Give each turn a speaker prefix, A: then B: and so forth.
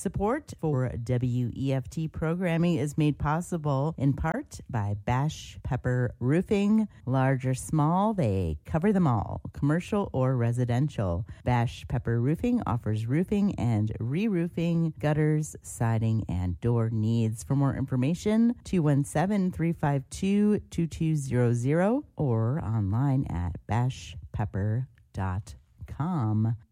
A: Support for WEFT programming is made possible in part by Bash Pepper Roofing. Large or small, they cover them all, commercial or residential. Bash Pepper Roofing offers roofing and re-roofing, gutters, siding, and door needs. For more information, 217-352-2200 or online at bashpepper.com.